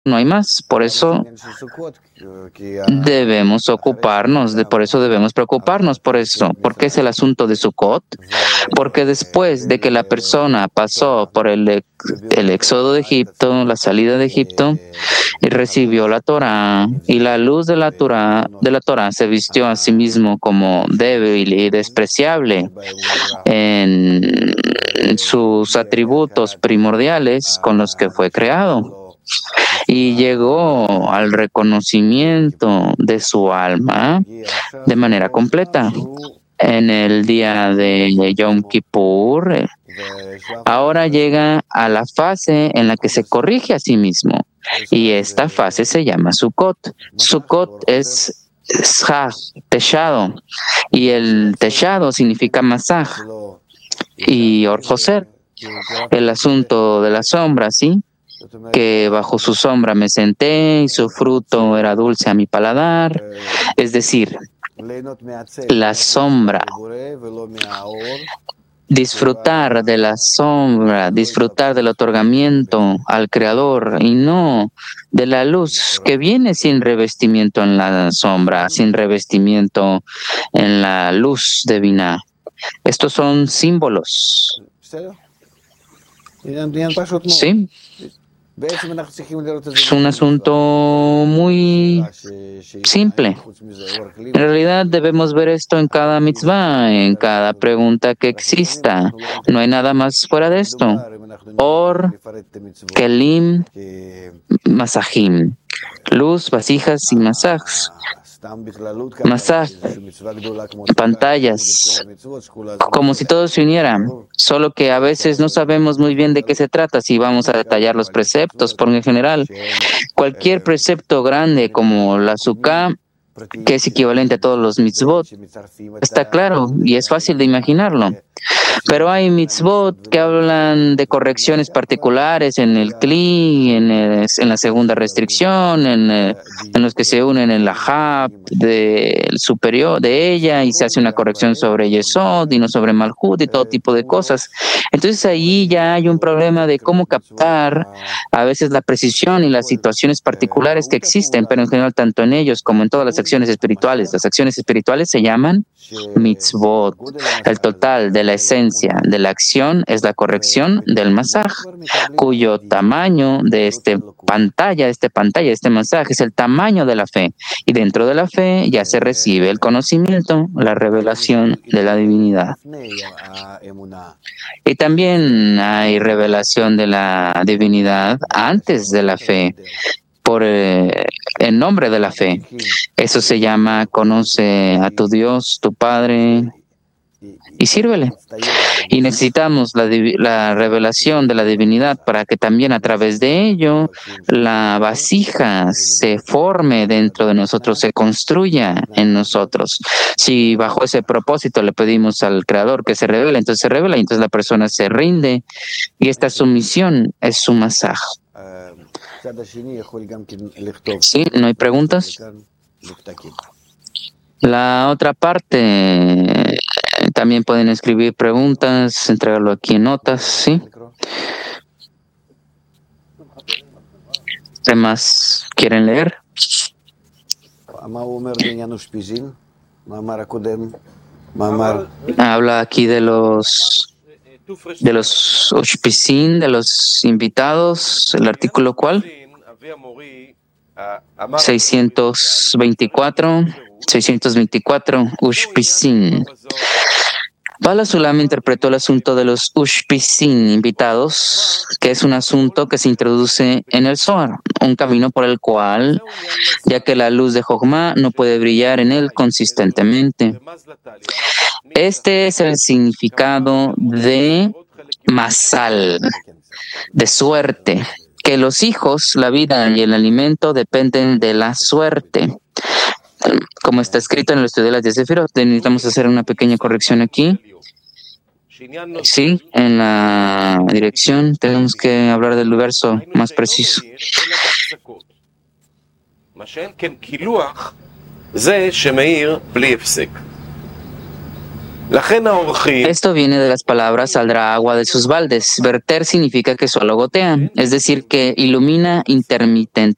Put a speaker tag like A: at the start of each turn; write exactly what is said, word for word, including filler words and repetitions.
A: no hay más. Por eso debemos ocuparnos, de, por eso debemos preocuparnos por eso. ¿Por qué es el asunto de Sukkot? Porque después de que la persona pasó por el, el éxodo de Egipto, la salida de Egipto, y recibió la Torá, y la luz de la Torá, de la Torá se vistió a sí mismo como débil y despreciable en sus atributos primordiales con los que fue creado. Y llegó al reconocimiento de su alma de manera completa. En el día de Yom Kippur, ahora llega a la fase en la que se corrige a sí mismo. Y esta fase se llama Sukkot. Sukkot es Shach, techado. Y el techado significa masaj. Y Orjoser, el asunto de la sombra, ¿sí? Que bajo su sombra me senté y su fruto era dulce a mi paladar. Es decir, la sombra, disfrutar de la sombra, disfrutar del otorgamiento al Creador y no de la luz que viene sin revestimiento en la sombra, sin revestimiento en la luz divina. Estos son símbolos. Sí. Es un asunto muy simple. En realidad debemos ver esto en cada mitzvah, en cada pregunta que exista. No hay nada más fuera de esto. Or, kelim, masajim. Luz, vasijas y masajs. Masaj, pantallas, como si todo se uniera, solo que a veces no sabemos muy bien de qué se trata si vamos a detallar los preceptos, porque en general cualquier precepto grande como la Sukkah, que es equivalente a todos los mitzvot, está claro y es fácil de imaginarlo. Pero hay mitzvot que hablan de correcciones particulares en el kli, en, el, en la segunda restricción, en, el, en los que se unen en la hab del superior de ella y se hace una corrección sobre Yesod y no sobre Malhut y todo tipo de cosas. Entonces ahí ya hay un problema de cómo captar a veces la precisión y las situaciones particulares que existen, pero en general tanto en ellos como en todas las acciones espirituales. Las acciones espirituales se llaman mitzvot. El total de la esencia de la acción es la corrección del masaj, cuyo tamaño de este pantalla, este pantalla, este masaje es el tamaño de la fe. Y dentro de la fe ya se recibe el conocimiento, la revelación de la divinidad. Y también hay revelación de la divinidad antes de la fe, por eh, el nombre de la fe. Eso se llama conoce a tu Dios, tu Padre, y sírvele. Y necesitamos la, la revelación de la divinidad para que también a través de ello la vasija se forme dentro de nosotros, se construya en nosotros. Si bajo ese propósito le pedimos al Creador que se revele, entonces se revela y entonces la persona se rinde y esta sumisión es su masaj. ¿Sí? ¿No hay preguntas? La otra parte, también pueden escribir preguntas, entregarlo aquí en notas, ¿sí? ¿Qué más quieren leer? Habla aquí de los de los ushpisin, de los invitados, el artículo ¿cuál? seiscientos veinticuatro, seiscientos veinticuatro, ushpisin. Bala Sulam interpretó el asunto de los ushpisin invitados, que es un asunto que se introduce en el Zohar, un camino por el cual, ya que la luz de Jochma no puede brillar en él consistentemente. Este es el significado de masal, de suerte, que los hijos, la vida y el alimento dependen de la suerte. Como está escrito en el estudio de las diez Sefirot, necesitamos hacer una pequeña corrección aquí. Sí, en la dirección tenemos que hablar del verso más preciso. Esto viene de las palabras saldrá agua de sus baldes. Verter significa que solo gotea, es decir, que ilumina intermitentemente.